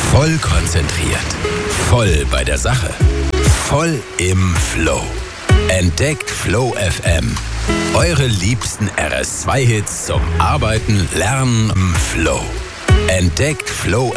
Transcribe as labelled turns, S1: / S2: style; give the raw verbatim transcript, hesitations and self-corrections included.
S1: Voll konzentriert. Voll bei der Sache. Voll im Flow. Entdeckt Flow F M. Eure liebsten R S zwei Hits zum Arbeiten, Lernen im Flow. Entdeckt Flow